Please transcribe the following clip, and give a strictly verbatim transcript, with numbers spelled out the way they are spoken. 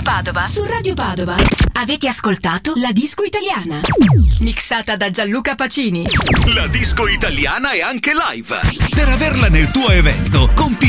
Padova. Su Radio Padova. Avete ascoltato La Disco Italiana. Mixata da Gianluca Pacini. La disco italiana è anche live. Per averla nel tuo evento, compi